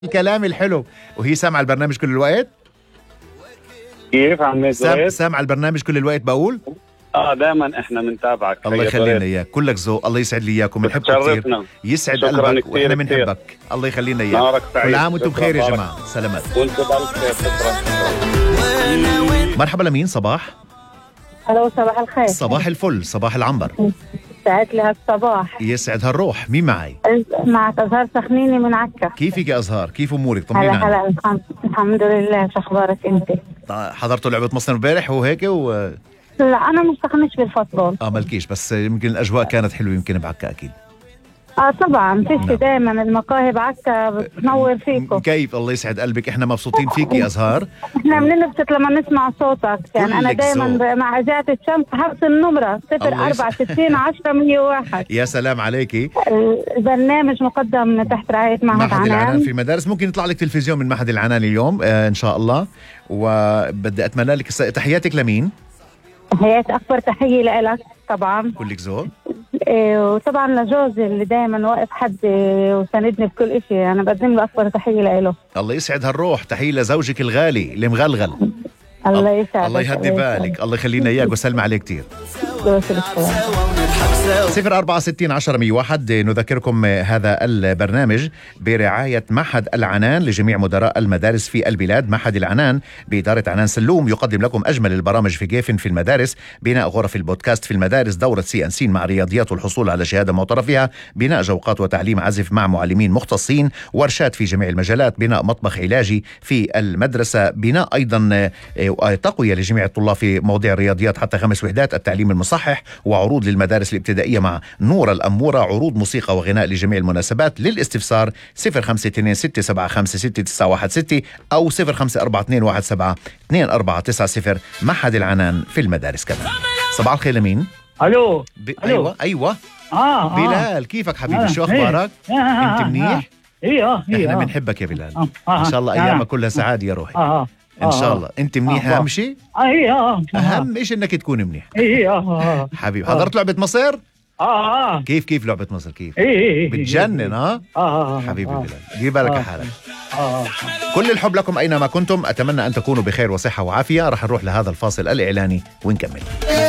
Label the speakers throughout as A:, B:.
A: الكلام الحلو. وهي سامعة البرنامج كل الوقت؟
B: كيف عم
A: سامعة البرنامج كل الوقت بقول؟
B: دائما احنا بنتابعك.
A: الله يخلينا اياك، كلك ذوق. الله يسعد لي اياكم، بنحبكم كثير. يسعد قلبك واحنا بنحبك. الله يخلينا اياك. كل عام وانتم بخير يا جماعه. سلامات.
B: وانتم بألف خير. شكرا.
A: مرحبا لمين؟ صباح.
C: الو صباح الخير.
A: صباح الفل، صباح العنبر.
C: سعد لي هالصباح.
A: يسعد هالروح. مين معي؟
C: معك أزهار سخنيني من عكا.
A: كيفك يا أزهار؟ كيف أمورك؟ طمنينا عنك.
C: هلا الحمد لله. شو أخبارك أنت؟
A: حضرتوا لعبة مصر امبارح وهيك
C: لا أنا مش سخنش بالفوتبول.
A: مالكيش، بس يمكن الأجواء كانت حلوة يمكن بعكا أكيد.
C: طبعا فيش دائما المقاهي بعكا بتنور فيكم.
A: كيف؟ الله يسعد قلبك، احنا مبسوطين فيك يا أزهار.
C: احنا بننبسط لما نسمع صوتك. يعني أنا دائما مع إذاعة الشمس حرص النمرة 0460 10 101.
A: يا سلام عليكي.
C: البرنامج مقدم تحت رعاية معهد
A: العنان في المدارس. ممكن يطلع لك تلفزيون من معهد العنان اليوم إن شاء الله. وبدي أتمنى لك تحياتك لمين؟
C: تحياتي أكبر تحية لك طبعا.
A: كلك ذوق.
C: وطبعا لجوزي اللي دائما واقف حدي وساندني بكل شيء. انا بقدم له اكبر تحيه له.
A: الله يسعد هالروح. تحيه لزوجك الغالي اللي مغلغل.
C: الله يسعدك.
A: الله يهدي بالك. الله يخلينا اياك وسلم عليه كتير. 0460 10 101. نذكركم هذا البرنامج برعاية معهد العنان لجميع مدراء المدارس في البلاد. معهد العنان بإدارة عنان سلوم يقدم لكم أجمل البرامج في جيفن في المدارس، بناء غرف البودكاست في المدارس، دورة CNC مع رياضيات والحصول على شهادة معترفها، بناء جوقات وتعليم عزف مع معلمين مختصين، ورشات في جميع المجالات، بناء مطبخ علاجي في المدرسة، بناء أيضا تقوية لجميع الطلاب في مواضيع الرياضيات حتى 5 وحدات، التعليم المصحح، وعروض للمدارس الابتدائية مع نور الأمورة، عروض موسيقى وغناء لجميع المناسبات. للاستفسار 0526756916 أو 0542172490. معهد العنان في المدارس كمان. صباح الخير لمين؟
D: الو.
A: ايوه بلال، كيفك حبيبي؟ شو اخبارك؟ انت منيح؟ احنا بنحبك يا بلال. ان شاء الله ايامك كلها سعاده يا روحي. ان شاء الله. انت منيح. اهم شيء اهم شيء انك تكون منيح. حبيبي. حضرت لعبة مصر؟ كيف لعبة مصر؟ كيف؟ بتجنن. حبيبي بلال، دير بالك على حالك. كل الحب لكم اينما كنتم. اتمنى ان تكونوا بخير وصحة وعافية. رح نروح لهذا الفاصل الاعلاني ونكمل.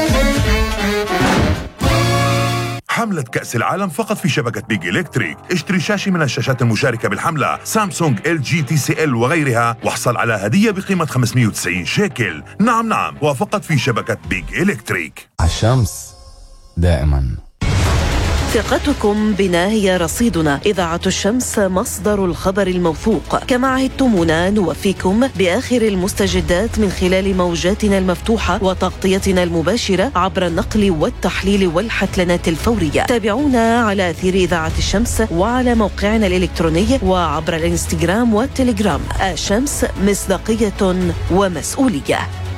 E: حملة كأس العالم فقط في شبكة بيج إلكتريك. اشتري شاشة من الشاشات المشاركة بالحملة، سامسونج، LG، TCL وغيرها، واحصل على هدية بقيمة 590 شيكل. نعم، وفقط في شبكة بيج إلكتريك.
F: الشمس دائما.
G: ثقتكم بنا هي رصيدنا. إذاعة الشمس مصدر الخبر الموثوق. كما عهدتمونا نوفيكم بآخر المستجدات من خلال موجاتنا المفتوحة وتغطيتنا المباشرة عبر النقل والتحليل والحتلنات الفورية. تابعونا على أثير إذاعة الشمس وعلى موقعنا الإلكتروني وعبر الإنستغرام والتليجرام. الشمس مصداقية ومسؤولية.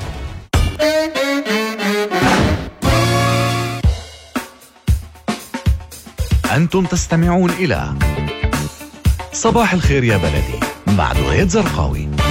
H: أنتم تستمعون إلى صباح الخير يا بلدي مع دعية زرقاوي.